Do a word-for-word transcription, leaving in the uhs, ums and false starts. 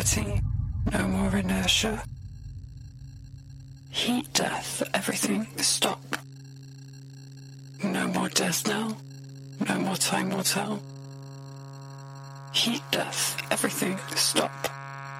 gravity, no more inertia. Heat death, everything stop. No more death now, no more time will tell. Heat death, everything stop.